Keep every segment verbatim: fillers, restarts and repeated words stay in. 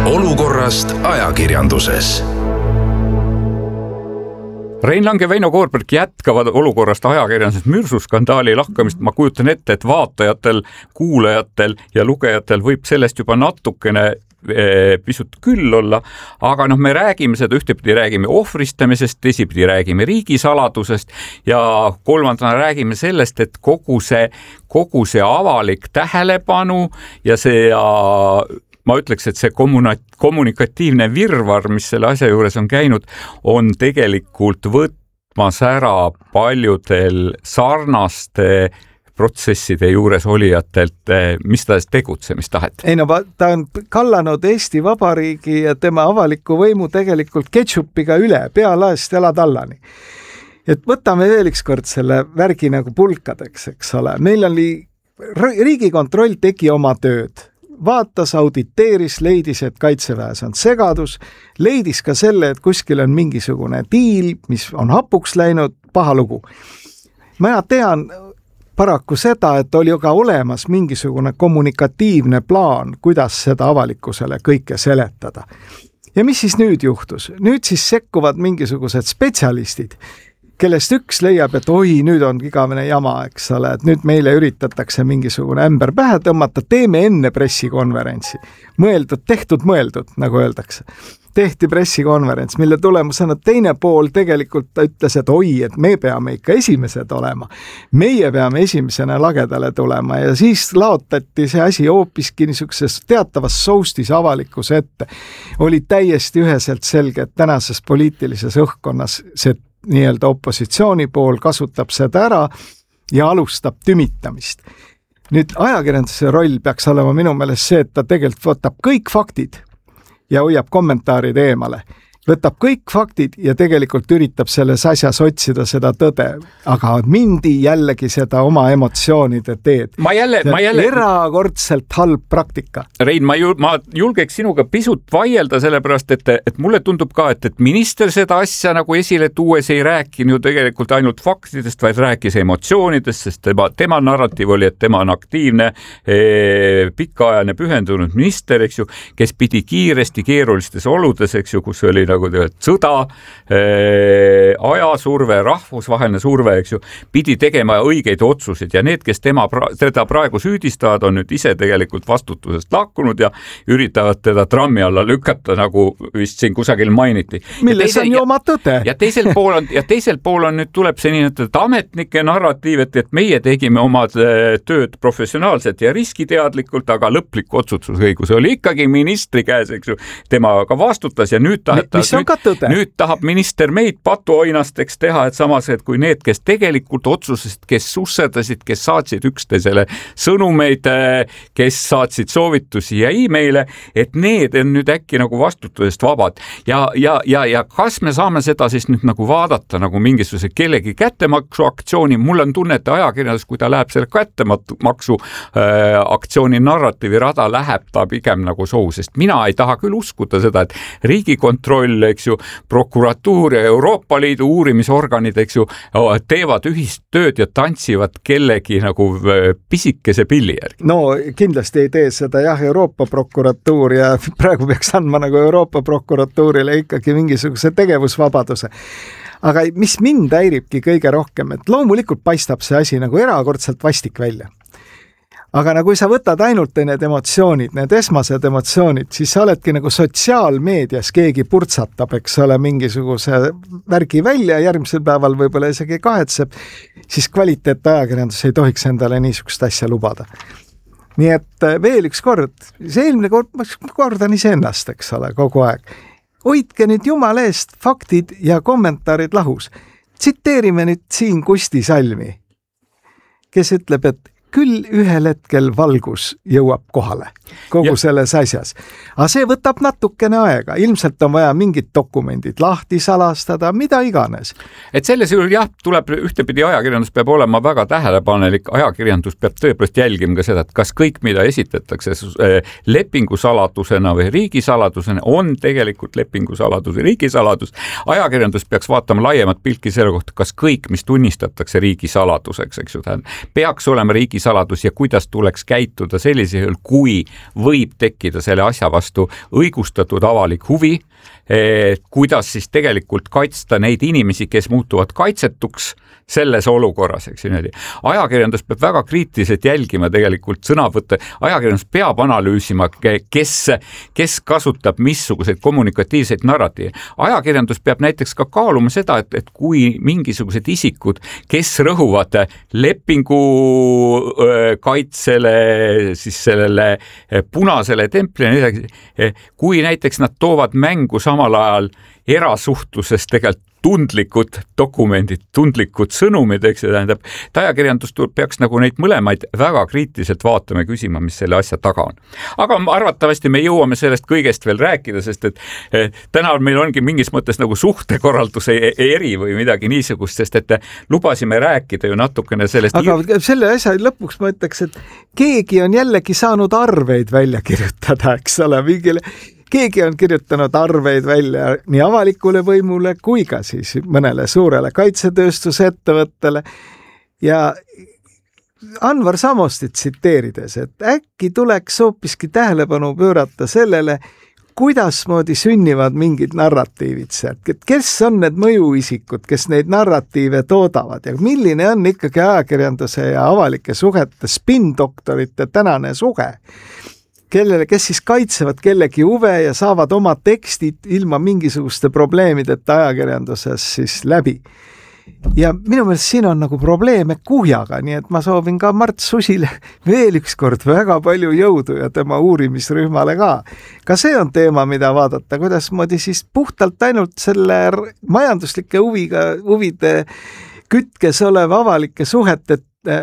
olukorrast ajakirjanduses. Rein Lang ja Veino Koorberg jätkavad olukorrast ajakirjanduses mürsuskandaali lahkamist. Ma kujutan ette, et vaatajatel, kuulajatel ja lugejatel võib sellest juba natukene pisut küll olla, aga noh, me räägime seda, ühtepidi räägime ohvristamisest, teisipidi räägime riigisaladusest ja kolmandana räägime sellest, et kogu see, kogu see avalik tähelepanu ja see ja ma ütleks, et see kommunikatiivne virvar, mis selle asja juures on käinud, on tegelikult võtmas ära paljudel sarnaste protsesside juures olijatelt, mis ta tegutsemistahet. Ei no, ta on kallanud Eesti Vabariigi ja tema avaliku võimu tegelikult ketšupiga üle, pealaest jala tallani. Et võtame veel üks kord selle värgi nagu pulkadeks, eks ole. Meil oli, Riigikontroll tegi oma tööd. Vaatas, auditeeris, leidis, et kaitseväes on segadus, leidis ka selle, et kuskil on mingisugune diil, mis on hapuks läinud, paha lugu. Ma tean paraku seda, et oli ka olemas mingisugune kommunikatiivne plaan, kuidas seda avalikkusele kõike seletada. Ja mis siis nüüd juhtus? Nüüd siis sekkuvad mingisugused spetsialistid, kellest üks leiab, et oi, nüüd on igavene jama, eks ole, et nüüd meile üritatakse mingisugune ämber pähe tõmmata, teeme enne pressikonverentsi. Mõeldud, tehtud, mõeldud, nagu öeldakse. Tehti pressikonverents, mille tulemusena teine pool tegelikult ütles, et oi, et me peame ikka esimesed olema. Meie peame esimesena lagedale tulema ja siis laotati see asi hoopiski niisuguses teatavas soustis avalikkuse ette. Oli täiesti üheselt selge, et tänases poliitilises õhkkonnas see nii-öelda opositsiooni pool kasutab seda ära ja alustab tümitamist. Nüüd ajakirjanduse roll peaks olema minu meelest see, et ta tegelikult võtab kõik faktid ja hoiab kommentaarid eemale. Võtab kõik faktid ja tegelikult üritab selles asjas otsida seda tõde, aga mindi jällegi seda oma emotsioonide teed. Ma jälle, ma jälle... Erakordselt halb praktika. Rein, ma, jul, ma julgeks sinuga pisut vaielda sellepärast, et, et mulle tundub ka, et, et minister seda asja nagu esile tuues ei rääkinud ju tegelikult ainult faktidest, vaid rääkis emotsioonidest, sest tema, tema narratiiv oli, et tema on aktiivne, ee, pikaajaline pühendunud minister, eks ju, kes pidi kiiresti keerulistes oludes, eks ju, kus oli nagu tead, sõda, äh, ajasurve, rahvusvaheline surve, eks ju, pidi tegema õigeid otsuseid ja need, kes tema, teda praegu süüdistavad, on nüüd ise tegelikult vastutusest lahkunud ja üritavad teda trammi alla lükata, nagu vist siin kusagil mainiti. Milles on ju oma tõde. Ja teisel pool on, ja teisel pool on nüüd tuleb see nii, et ametnike narratiiv, et, et meie tegime oma tööd professionaalselt ja riskiteadlikult, aga lõplik otsustusõigus oli ikkagi ministri käes, eks ju, tema ka vastutas ja nüüd taheta Nüüd, nüüd tahab minister meid patuoinasteks teha, et samas, et kui need, kes tegelikult otsusesid, kes susserdasid, kes saatsid üksteisele sõnumeid, kes saatsid soovitusi ja e-maile, et need on nüüd äkki nagu vastutusest vabad. Ja, ja, ja, ja kas me saame seda siis nüüd nagu vaadata nagu mingisuguse kellegi kättemaksu aktsiooni? Mul on tunne, et ajakirjandus, kui ta läheb selle kättemaksu äh, aktsiooni narratiivi rada, läheb ta pigem nagu sohu, sest mina ei taha küll uskuda seda, et Riigikontroll, eks ju, prokuratuur ja Euroopa Liidu uurimisorganid, eks ju, teevad ühist tööd ja tantsivad kellegi nagu pisikese pilli järgi. No kindlasti ei tee seda jah, Euroopa prokuratuur ja praegu peaks andma nagu Euroopa prokuratuurile ikkagi mingisuguse tegevusvabaduse. Aga mis mind häiribki kõige rohkem, et loomulikult paistab see asi nagu erakordselt vastik välja. Aga nagu sa võtad ainult need emotsioonid, need esmased emotsioonid, siis sa oledki nagu sotsiaalmeedias keegi purtsatab, eks ole, mingisuguse värgi välja, järgmisel päeval võib-olla isegi kahetseb, siis kvaliteet ajakirjandus ei tohiks endale niisugust asja lubada. Nii et veel üks kord, see eelmine kord, ma kordan iseennast, eks ole, kogu aeg. Hoidke nüüd jumala eest faktid ja kommentaarid lahus. Tsiteerime nüüd siin Kusti Salmi, kes ütleb, et küll ühel hetkel valgus jõuab kohale kogu ja. Selles asjas. Aga see võtab natukene aega. Ilmselt on vaja mingid dokumendid lahti salastada, mida iganes. Et selles juhul jah, tuleb ühtepidi ajakirjandus peab olema väga tähelepanelik. Ajakirjandus peab tõepoolest jälgima ka seda, et kas kõik, mida esitatakse lepingusaladusena või riigisaladusena, on tegelikult lepingusaladus või riigisaladus. Ajakirjandus peaks vaatama laiemat pilki selle kohta, kas kõik, mis tunnistatakse riigisaladuseks, eks ju, peaks olema riigi riigisaladus ja kuidas tuleks käituda sellisel, kui võib tekkida selle asja vastu õigustatud avalik huvi, kuidas siis tegelikult kaitsta neid inimesi, kes muutuvad kaitsetuks selles olukorras, eks niimoodi. Ajakirjandus peab väga kriitiliselt jälgima tegelikult sõnavõtte, ajakirjandus peab analüüsima, kes, kes kasutab missuguseid kommunikatiivseid narratiive. Ajakirjandus peab näiteks ka kaaluma seda, et, et kui mingisugused isikud, kes rõhuvad lepingu kaitsele, siis sellele punasele templile, kui näiteks nad toovad mängu samal ajal erasuhtluses tegelikult tundlikud dokumendid, tundlikud sõnumid, eks see tähendab, et ajakirjandus peaks nagu neid mõlemaid väga kriitiliselt vaatama ja küsima, mis selle asja taga on. Aga arvatavasti me jõuame sellest kõigest veel rääkida, sest et täna meil ongi mingis mõttes nagu suhtekorralduse eri või midagi niisugust, sest et lubasime rääkida ju natukene sellest. Aga selle asja lõpuks ma ütleks, et keegi on jällegi saanud arveid välja kirjutada, eks ole, mingile keegi on kirjutanud arveid välja nii avalikule võimule kui ka siis mõnele suurele kaitsetööstusettevõttele ja Anvar Samostit tsiteerides, et äkki tuleks hoopiski tähelepanu pöörata sellele, kuidasmoodi sünnivad mingid narratiivid sealt, et kes on need mõjuisikud, kes neid narratiive toodavad ja milline on ikkagi ajakirjanduse ja avalike suhete spin-doktorite tänane suhe, kellele, kes siis kaitsevad kellegi huve ja saavad oma tekstid ilma mingisuguste probleemideta ajakirjanduses siis läbi. Ja minu meelest siin on nagu probleeme kuhjaga, nii et ma soovin ka Mart Susile veel üks kord väga palju jõudu ja tema uurimisrühmale ka. Ka see on teema, mida vaadata, kuidas moodi siis puhtalt ainult selle majanduslike huviga, huvide kütkes olev avalike suhete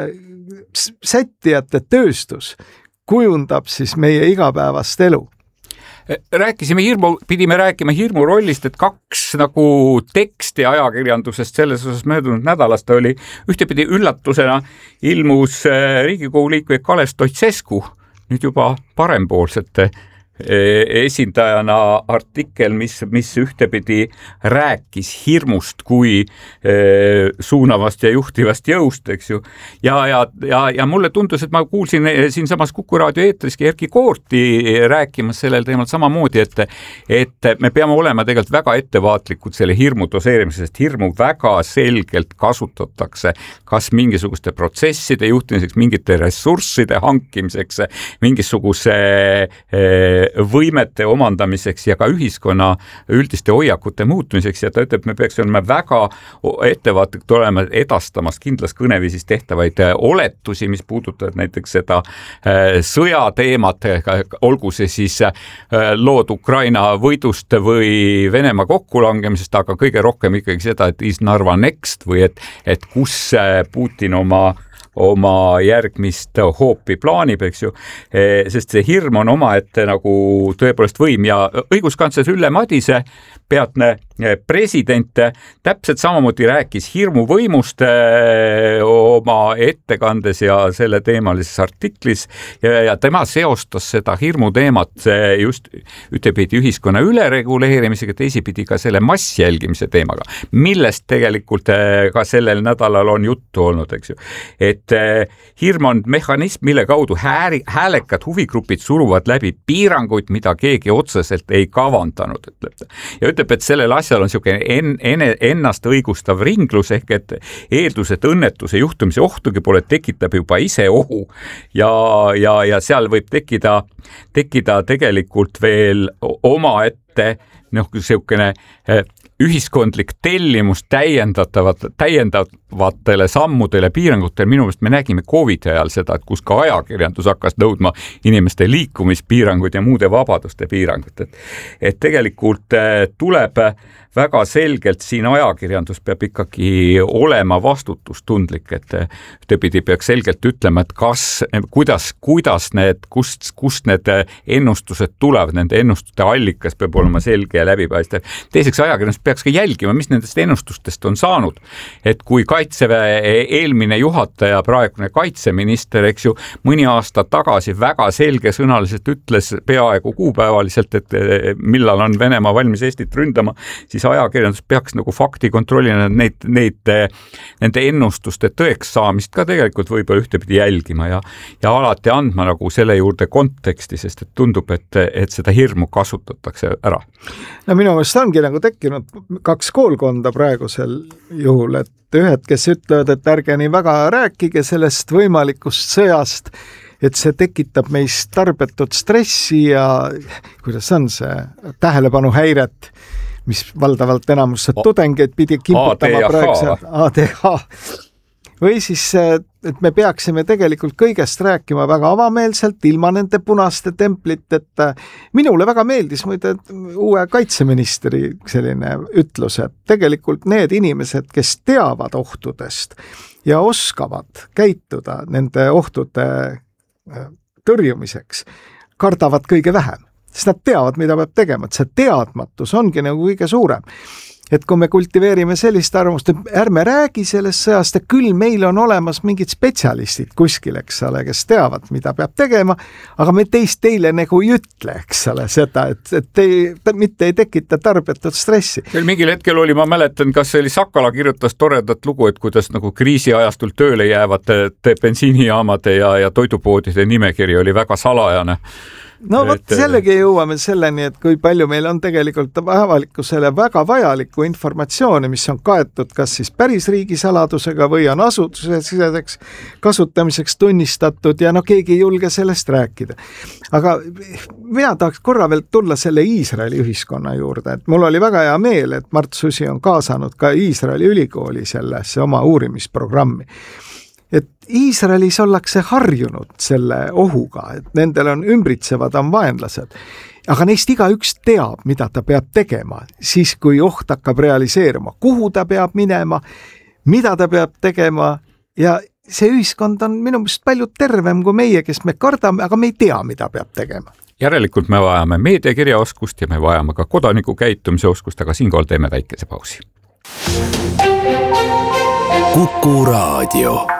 sättijate tööstus kujundab siis meie igapäevast elu. Rääkisime hirmu, pidime rääkima hirmu rollist, et kaks nagu teksti ajakirjandusest selles osas möödunud nädalast oli ühtepidi üllatusena ilmus Riigikogu liikme Kalev Stoicescu, nüüd juba parempoolsete esindajana artikkel, mis, mis ühtepidi rääkis hirmust kui eh, suunavast ja juhtivast jõust, eks ju. Ja, ja, ja, ja mulle tundus, et ma kuulsin siin samas Kuku raadio eetriski Erki Koorti rääkimas sellel teemal samamoodi, et, et me peame olema tegelikult väga ettevaatlikud selle hirmu doseerimisest, sest hirmu väga selgelt kasutatakse kas mingisuguste protsesside juhtimiseks, mingite ressursside hankimiseks, mingisuguse eh, võimete omandamiseks ja ka ühiskonna üldiste hoiakute muutmiseks ja ta ütleb, me peaks olema väga ettevaatlikud olema edastamas kindlas kõneviisis tehtavaid oletusi, mis puudutavad näiteks seda sõjateemat, olgu see siis lood Ukraina võidust või Venemaa kokkulangemisest, aga kõige rohkem ikkagi seda, et is Narva next või et, et kus Putin oma oma järgmist hoopi plaanib, eks ju, sest see hirm on omaette nagu tõepoolest võim ja õiguskantsler Ülle Madise, peatne president, täpselt samamoodi rääkis hirmu võimust oma ettekandes ja selle teemalises artiklis ja, ja tema seostas seda hirmu teemat just ühtepidi ühiskonna ülereguleerimisega, teisipidi ka selle massjälgimise teemaga, millest tegelikult ka sellel nädalal on juttu olnud, eks ju. Et hirm on mehhanism, mille kaudu hääri, häälekad huvigrupid suruvad läbi piiranguid, mida keegi otseselt ei kavandanud, ütleb ta. Ja ütleb, et sellel asjal on niisugune en, en, ennast õigustav ringlus ehk et eeldus, et õnnetuse juhtumise ohtugi pole, tekitab juba ise ohu ja, ja, ja seal võib tekkida, tekkida tegelikult veel omaette noh, niisugune ühiskondlik tellimus täiendatavat, täiendavatele sammudele, piirangutele. Minu meelest me nägime COVID ajal seda, et kus ka ajakirjandus hakkas nõudma inimeste liikumispiiranguid ja muude vabaduste piirangut. Et, et tegelikult tuleb väga selgelt siin ajakirjandus peab ikkagi olema vastutustundlik, et ühtepidi peaks selgelt ütlema, et kas, kuidas, kuidas need, kust, kust need ennustused tulevad, nende ennustuste allikas peab olema selge ja läbipaistev. Teiseks ajakirjandus peaks ka jälgima, mis nendest ennustustest on saanud. Et kui Kaitseväe eelmine juhataja, praegune kaitseminister, eks ju, mõni aasta tagasi väga selgesõnaliselt ütles peaaegu kuupäevaliselt, et millal on Venemaa valmis Eestit ründama, siis siis ajakirjandus peaks nagu fakti kontrollina neid, neid, nende ennustuste tõeks saamist ka tegelikult võib-olla ühtepidi jälgima ja, ja alati andma nagu selle juurde konteksti, sest et tundub, et, et seda hirmu kasutatakse ära. No minu meelest ongi nagu tekkinud kaks koolkonda praegusel juhul, et ühed, kes ütlevad, et ärge nii väga rääkige sellest võimalikust sõjast, et see tekitab meist tarbetut stressi ja kuidas on see tähelepanuhäiret, mis valdavalt enamus tudengeid pidi kimputama praegu A D H. Või siis, et me peaksime tegelikult kõigest rääkima väga avameelselt, ilma nende punaste templit, et minule väga meeldis muide uue kaitseministri selline ütlus, et tegelikult need inimesed, kes teavad ohtudest ja oskavad käituda nende ohtude tõrjumiseks, kardavad kõige vähem, sest nad teavad, mida peab tegema, et see teadmatus ongi nagu kõige suurem. Et kui me kultiveerime sellist arvamust, et ärme räägi sellest sõjast, et küll meil on olemas mingid spetsialistid kuskil, eks ole, kes teavad, mida peab tegema, aga me teist teile nagu ei ütle, eks ole, seda, et, et te, mitte ei tekita tarbetut stressi. Veel mingil hetkel oli, ma mäletan, kas see oli Sakala kirjutas toredat lugu, et kuidas nagu kriisiajastul tööle jäävad bensiinijaamade ja, ja toidupoodide nimekiri oli väga salajane. No vot, sellegi jõuame selleni, et kui palju meil on tegelikult avalikkusele väga vajalikku informatsiooni, mis on kaetud kas siis päris riigisaladusega või on asutuse siseseks kasutamiseks tunnistatud ja no keegi ei julge sellest rääkida. Aga mina tahaks korra veel tulla selle Iisraeli ühiskonna juurde, et mul oli väga hea meel, et Mart Susi on kaasanud ka Iisraeli ülikooli sellesse oma uurimisprogrammi. Et Iisraelis ollakse harjunud selle ohuga, et nendel on ümbritsevad on vaenlased, aga neist igaüks teab, mida ta peab tegema, siis kui oht hakkab realiseeruma, kuhu ta peab minema, mida ta peab tegema ja see ühiskond on minu meelest palju tervem kui meie, kes me kardame, aga me ei tea, mida peab tegema. Järelikult me vajame meediakirjaoskust ja me vajame ka kodaniku käitumise oskust, aga siinkohal teeme väikese pausi. Kuku Raadio.